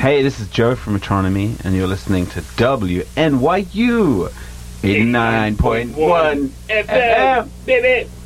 Hey, this is Joe from Metronomy, and you're listening to WNYU 89.1 FM, baby.